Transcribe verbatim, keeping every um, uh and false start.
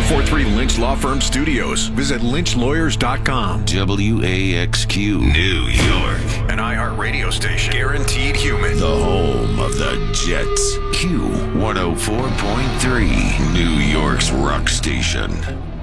four three Lynch Law Firm Studios. Visit lynch lawyers dot com. W A X Q, New York. An iHeartRadio station. Guaranteed human. The home of the Jets. Q one oh four point three, New York's rock station.